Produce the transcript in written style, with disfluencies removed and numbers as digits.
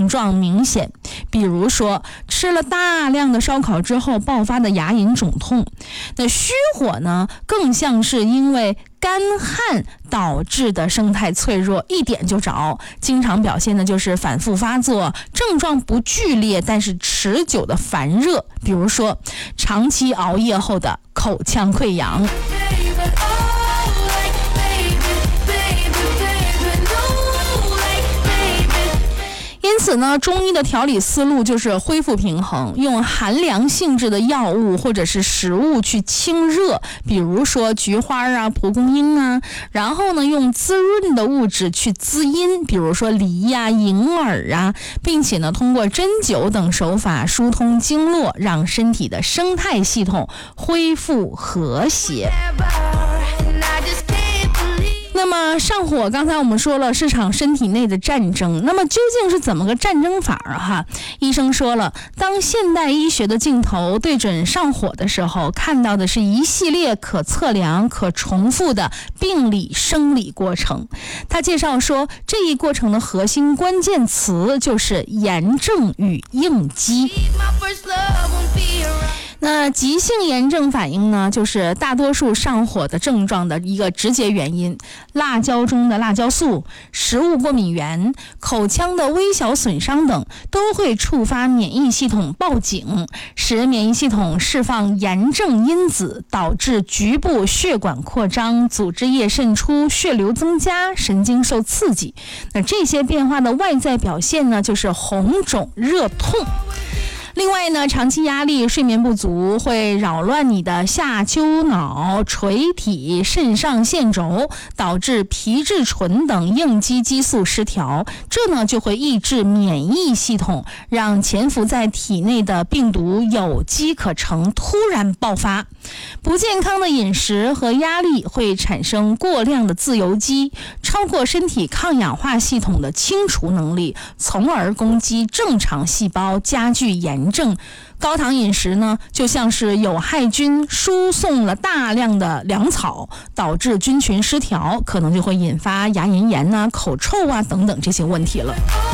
症状明显，比如说吃了大量的烧烤之后爆发的牙龈肿痛。那虚火呢，更像是因为干旱导致的生态脆弱，一点就着，经常表现的就是反复发作，症状不剧烈但是持久的烦热，比如说长期熬夜后的口腔溃疡。因此呢，中医的调理思路就是恢复平衡，用寒凉性质的药物或者是食物去清热，比如说菊花啊、蒲公英啊，然后呢，用滋润的物质去滋阴，比如说梨呀、银耳啊，并且呢，通过针灸等手法疏通经络，让身体的生态系统恢复和谐。那么上火，刚才我们说了是场身体内的战争，那么究竟是怎么个战争法啊？医生说了，当现代医学的镜头对准上火的时候，看到的是一系列可测量、可重复的病理生理过程。他介绍说，这一过程的核心关键词就是炎症与应激。那急性炎症反应呢，就是大多数上火的症状的一个直接原因。辣椒中的辣椒素、食物过敏原、口腔的微小损伤等，都会触发免疫系统报警，使免疫系统释放炎症因子，导致局部血管扩张、组织液渗出、血流增加、神经受刺激。那这些变化的外在表现呢，就是红肿、热痛。另外呢，长期压力、睡眠不足会扰乱你的下丘脑、垂体、肾上腺轴，导致皮质醇等应激激素失调，这呢就会抑制免疫系统，让潜伏在体内的病毒有机可乘，突然爆发。不健康的饮食和压力会产生过量的自由基，超过身体抗氧化系统的清除能力，从而攻击正常细胞，加剧炎症。高糖饮食呢，就像是有害菌输送了大量的粮草，导致菌群失调，可能就会引发牙龈炎啊、口臭啊等等这些问题了。